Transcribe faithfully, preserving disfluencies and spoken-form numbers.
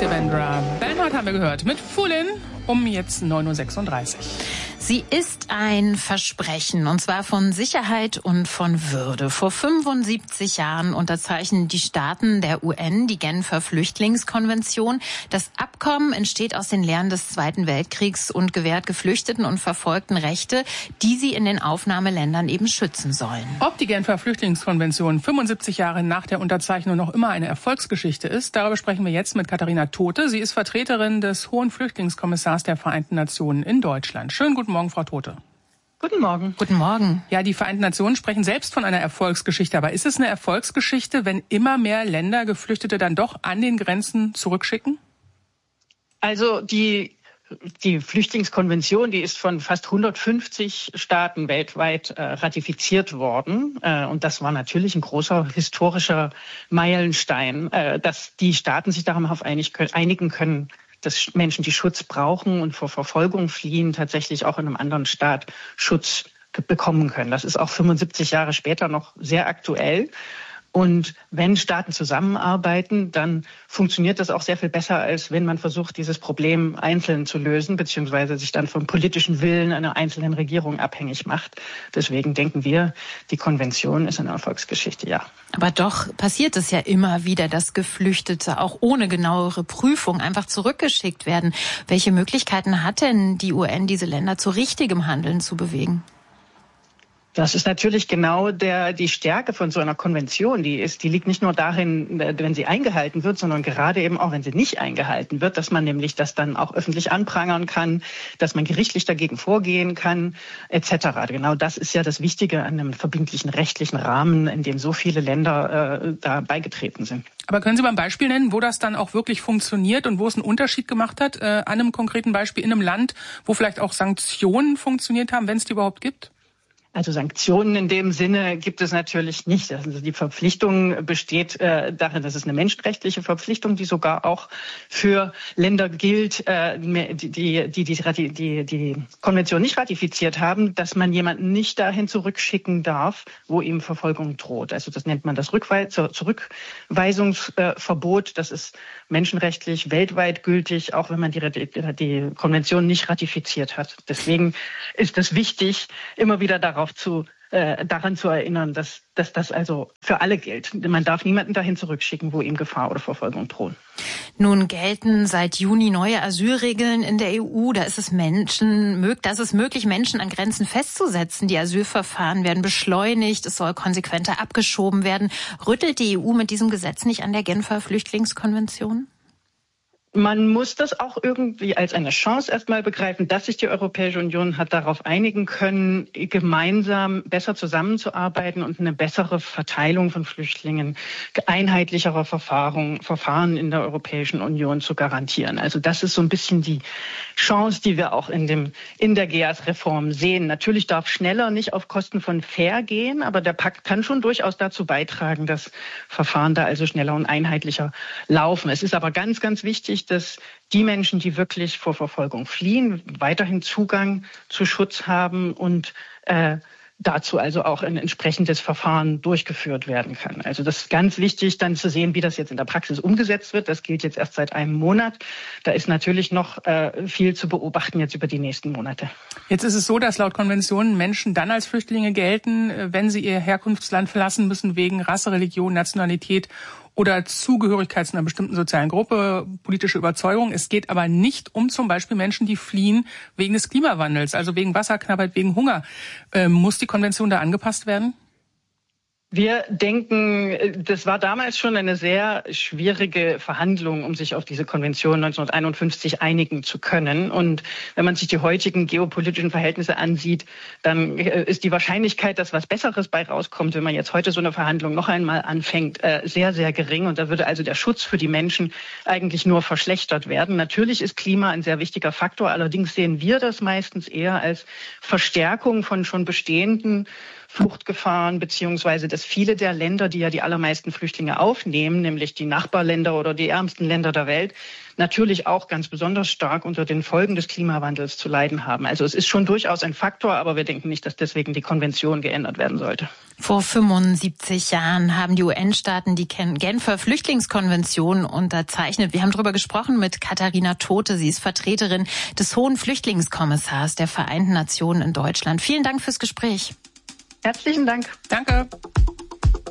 Devendra Banhart haben wir gehört mit Foolin um jetzt neun Uhr sechsunddreißig. Sie ist ein Versprechen, und zwar von Sicherheit und von Würde. Vor fünfundsiebzig Jahren unterzeichnen die Staaten der U N die Genfer Flüchtlingskonvention. Das Abkommen entsteht aus den Lehren des Zweiten Weltkriegs und gewährt Geflüchteten und Verfolgten Rechte, die sie in den Aufnahmeländern eben schützen sollen. Ob die Genfer Flüchtlingskonvention fünfundsiebzig Jahre nach der Unterzeichnung noch immer eine Erfolgsgeschichte ist, darüber sprechen wir jetzt mit Katharina Tothe. Sie ist Vertreterin des Hohen Flüchtlingskommissars der Vereinten Nationen in Deutschland. Schönen guten Morgen, Frau Tothe. Guten Morgen. Guten Morgen. Ja, die Vereinten Nationen sprechen selbst von einer Erfolgsgeschichte. Aber ist es eine Erfolgsgeschichte, wenn immer mehr Länder Geflüchtete dann doch an den Grenzen zurückschicken? Also die Die Flüchtlingskonvention, die ist von fast hundertfünfzig Staaten weltweit äh, ratifiziert worden. Äh, und das war natürlich ein großer historischer Meilenstein, äh, dass die Staaten sich darauf einig, einigen können, dass Menschen, die Schutz brauchen und vor Verfolgung fliehen, tatsächlich auch in einem anderen Staat Schutz bekommen können. Das ist auch fünfundsiebzig Jahre später noch sehr aktuell. Und wenn Staaten zusammenarbeiten, dann funktioniert das auch sehr viel besser, als wenn man versucht, dieses Problem einzeln zu lösen, beziehungsweise sich dann vom politischen Willen einer einzelnen Regierung abhängig macht. Deswegen denken wir, die Konvention ist eine Erfolgsgeschichte, ja. Aber doch passiert es ja immer wieder, dass Geflüchtete auch ohne genauere Prüfung einfach zurückgeschickt werden. Welche Möglichkeiten hat denn die U N, diese Länder zu richtigem Handeln zu bewegen? Das ist natürlich genau der, die Stärke von so einer Konvention. Die ist, die liegt nicht nur darin, wenn sie eingehalten wird, sondern gerade eben auch, wenn sie nicht eingehalten wird, dass man nämlich das dann auch öffentlich anprangern kann, dass man gerichtlich dagegen vorgehen kann, et cetera. Genau das ist ja das Wichtige an einem verbindlichen rechtlichen Rahmen, in dem so viele Länder äh, da beigetreten sind. Aber können Sie mal ein Beispiel nennen, wo das dann auch wirklich funktioniert und wo es einen Unterschied gemacht hat, äh, an einem konkreten Beispiel in einem Land, wo vielleicht auch Sanktionen funktioniert haben, wenn es die überhaupt gibt? Also Sanktionen in dem Sinne gibt es natürlich nicht. Also die Verpflichtung besteht äh, darin, das ist eine menschenrechtliche Verpflichtung, die sogar auch für Länder gilt, äh, die, die, die, die, die die Konvention nicht ratifiziert haben, dass man jemanden nicht dahin zurückschicken darf, wo ihm Verfolgung droht. Also das nennt man das Rückwei- Zurückweisungsverbot. Das ist menschenrechtlich weltweit gültig, auch wenn man die, die Konvention nicht ratifiziert hat. Deswegen ist es wichtig, immer wieder darauf zu äh, daran zu erinnern, dass, dass das also für alle gilt. Man darf niemanden dahin zurückschicken, wo ihm Gefahr oder Verfolgung drohen. Nun gelten seit Juni neue Asylregeln in der E U. Da ist es Menschen, da ist es möglich, Menschen an Grenzen festzusetzen. Die Asylverfahren werden beschleunigt. Es soll konsequenter abgeschoben werden. Rüttelt die E U mit diesem Gesetz nicht an der Genfer Flüchtlingskonvention? Man muss das auch irgendwie als eine Chance erstmal begreifen, dass sich die Europäische Union hat darauf einigen können, gemeinsam besser zusammenzuarbeiten und eine bessere Verteilung von Flüchtlingen, einheitlichere Verfahren, Verfahren in der Europäischen Union zu garantieren. Also das ist so ein bisschen die Chance, die wir auch in dem in der G E A S-Reform sehen. Natürlich darf schneller nicht auf Kosten von fair gehen, aber der Pakt kann schon durchaus dazu beitragen, dass Verfahren da also schneller und einheitlicher laufen. Es ist aber ganz, ganz wichtig, dass die Menschen, die wirklich vor Verfolgung fliehen, weiterhin Zugang zu Schutz haben und äh, dazu also auch ein entsprechendes Verfahren durchgeführt werden kann. Also das ist ganz wichtig, dann zu sehen, wie das jetzt in der Praxis umgesetzt wird. Das gilt jetzt erst seit einem Monat. Da ist natürlich noch äh, viel zu beobachten jetzt über die nächsten Monate. Jetzt ist es so, dass laut Konvention Menschen dann als Flüchtlinge gelten, wenn sie ihr Herkunftsland verlassen müssen wegen Rasse, Religion, Nationalität oder Zugehörigkeit zu einer bestimmten sozialen Gruppe, politische Überzeugung. Es geht aber nicht um zum Beispiel Menschen, die fliehen wegen des Klimawandels, also wegen Wasserknappheit, wegen Hunger. Ähm, muss die Konvention da angepasst werden? Wir denken, das war damals schon eine sehr schwierige Verhandlung, um sich auf diese Konvention neunzehnhunderteinundfünfzig einigen zu können. Und wenn man sich die heutigen geopolitischen Verhältnisse ansieht, dann ist die Wahrscheinlichkeit, dass was Besseres bei rauskommt, wenn man jetzt heute so eine Verhandlung noch einmal anfängt, sehr, sehr gering. Und da würde also der Schutz für die Menschen eigentlich nur verschlechtert werden. Natürlich ist Klima ein sehr wichtiger Faktor. Allerdings sehen wir das meistens eher als Verstärkung von schon bestehenden Fluchtgefahren, beziehungsweise dass viele der Länder, die ja die allermeisten Flüchtlinge aufnehmen, nämlich die Nachbarländer oder die ärmsten Länder der Welt, natürlich auch ganz besonders stark unter den Folgen des Klimawandels zu leiden haben. Also es ist schon durchaus ein Faktor, aber wir denken nicht, dass deswegen die Konvention geändert werden sollte. Vor fünfundsiebzig Jahren haben die U N-Staaten die Genfer Flüchtlingskonvention unterzeichnet. Wir haben darüber gesprochen mit Katharina Tothe. Sie ist Vertreterin des Hohen Flüchtlingskommissars der Vereinten Nationen in Deutschland. Vielen Dank fürs Gespräch. Herzlichen Dank. Danke.